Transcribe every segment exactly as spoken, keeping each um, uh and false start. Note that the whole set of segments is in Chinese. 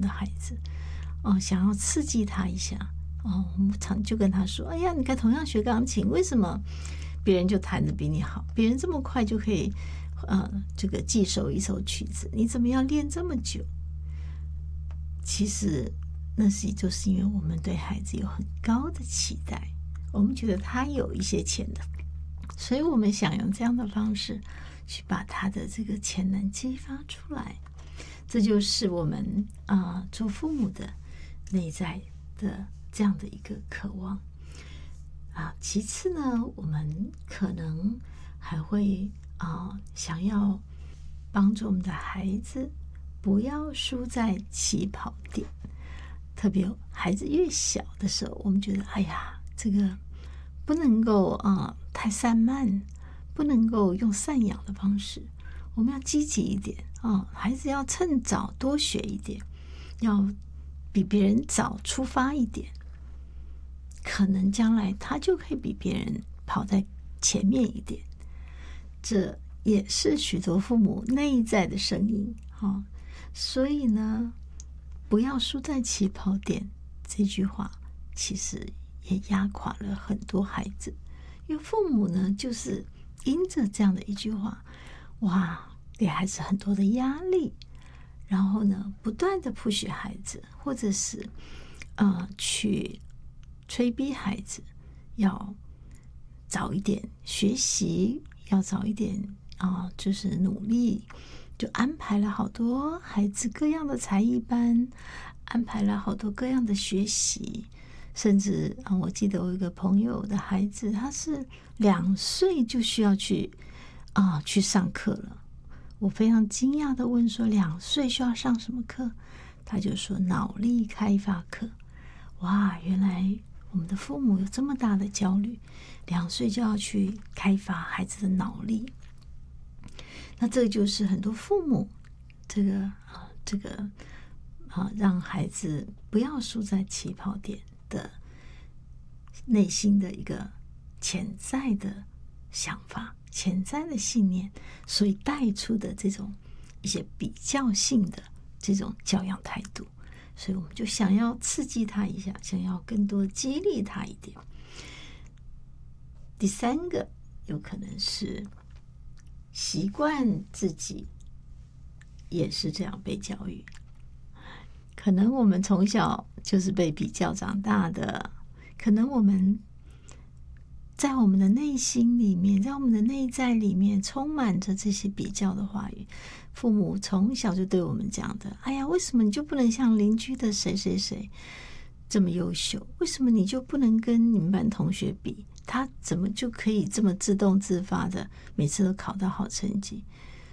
的孩子，哦，想要刺激他一下，哦，我们常就跟他说：“哎呀，你看，同样学钢琴，为什么别人就弹得比你好？别人这么快就可以，呃，这个记熟一首曲子，你怎么要练这么久？”其实那是就是因为我们对孩子有很高的期待，我们觉得他有一些潜能，所以我们想用这样的方式去把他的这个潜能激发出来。这就是我们啊、呃、做父母的内在的这样的一个渴望啊。其次呢，我们可能还会啊、呃、想要帮助我们的孩子不要输在起跑点。特别孩子越小的时候，我们觉得哎呀，这个不能够啊、呃、太散漫，不能够用散养的方式，我们要积极一点啊、哦！孩子要趁早多学一点，要比别人早出发一点，可能将来他就可以比别人跑在前面一点。这也是许多父母内在的声音啊、哦！所以呢，不要输在起跑点这句话，其实也压垮了很多孩子。因为父母呢，就是因着这样的一句话，哇，给孩子很多的压力，然后呢，不断的 push 孩子，或者是呃，去催逼孩子要早一点学习，要早一点啊、呃，就是努力，就安排了好多孩子各样的才艺班，安排了好多各样的学习。甚至啊，我记得我有一个朋友的孩子，他是两岁就需要去啊去上课了。我非常惊讶的问说：“两岁需要上什么课？”他就说：“脑力开发课。”哇，原来我们的父母有这么大的焦虑，两岁就要去开发孩子的脑力。那这就是很多父母这个啊这个啊让孩子不要输在起跑点的内心的一个潜在的想法、潜在的信念，所以带出的这种一些比较性的这种教养态度，所以我们就想要刺激他一下，想要更多激励他一点。第三个有可能是习惯自己也是这样被教育，可能我们从小就是被比较长大的，可能我们在我们的内心里面，在我们的内在里面充满着这些比较的话语。父母从小就对我们讲的，哎呀，为什么你就不能像邻居的谁谁谁这么优秀？为什么你就不能跟你们班同学比？他怎么就可以这么自动自发的每次都考到好成绩？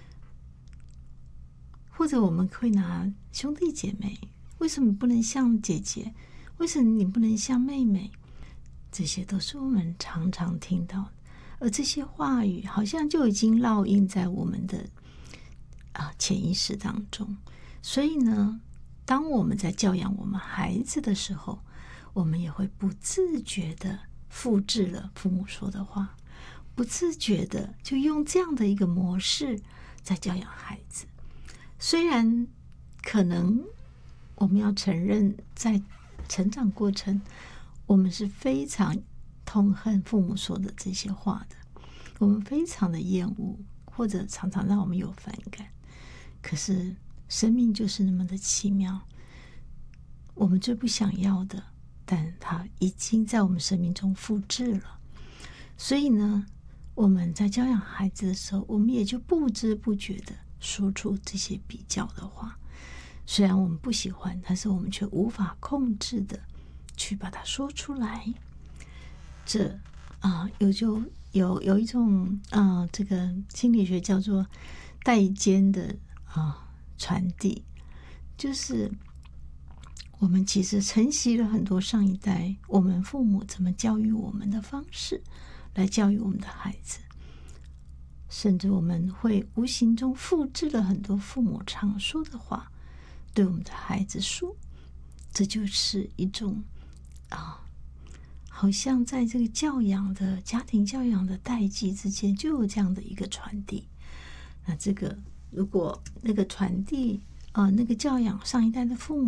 或者我们会拿兄弟姐妹，为什么你不能像姐姐？为什么你不能像妹妹？这些都是我们常常听到的，而这些话语好像就已经烙印在我们的啊潜意识当中。所以呢，当我们在教养我们孩子的时候，我们也会不自觉的复制了父母说的话，不自觉的就用这样的一个模式在教养孩子。虽然可能我们要承认，在成长过程我们是非常痛恨父母说的这些话的，我们非常的厌恶，或者常常让我们有反感。可是生命就是那么的奇妙，我们最不想要的，但它已经在我们生命中复制了。所以呢，我们在教养孩子的时候，我们也就不知不觉的说出这些比较的话。虽然我们不喜欢，但是我们却无法控制的去把它说出来。这啊、呃，有就有有一种啊、呃，这个心理学叫做代间的啊、呃、传递，就是我们其实承袭了很多上一代我们父母怎么教育我们的方式来教育我们的孩子，甚至我们会无形中复制了很多父母常说的话对我们的孩子说。这就是一种啊，好像在这个教养的家庭教养的代际之间就有这样的一个传递。那这个如果那个传递啊、呃，那个教养上一代的父母